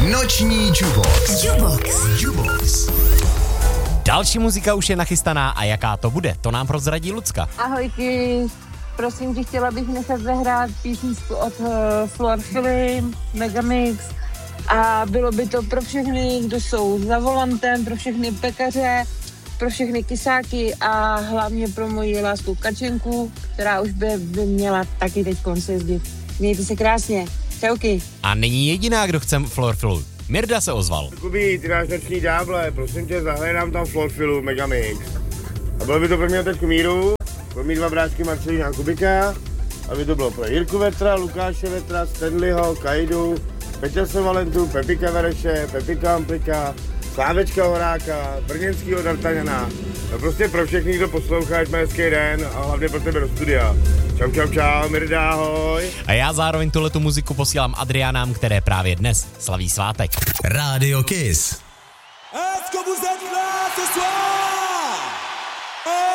Noční Jubox. Další muzika už je nachystaná a jaká to bude, to nám prozradí Lucka. Ahojky, prosím tě, chtěla bych nechat zahrát písničku od Floor Film, Megamix a bylo by to pro všechny, kdo jsou za volantem, pro všechny pekaře, pro všechny kysáky a hlavně pro moji lásku Kačenku, která už by měla taky teď jezdit. Mějte se krásně. Čauky. A není jediná, kdo chce Floorfilu. Mirda se ozval. Kubi, ty náš noční ďáble, prosím tě, zahraj tam Floorfilu Megamix. A bylo by to pro mě teď míru, pro mý dva bráčky Marcelína a Kubika, aby to bylo pro Jirku Vetra, Lukáše Vetra, Stanleyho, Kajdu, Peťase Valentu, Pepika Vereše, Pepika Amplika, Slávečka Horáka, brněnskýho D'Artagnana. No prostě pro všechny, kdo poslouchá, ať má hezký den a hlavně pro tebe do studia. Čau, Mirda, ahoj. A já zároveň tuhletu muziku posílám Adriánám, které právě dnes slaví svátek. Rádio Kiss. Est-ce que vous êtes là ce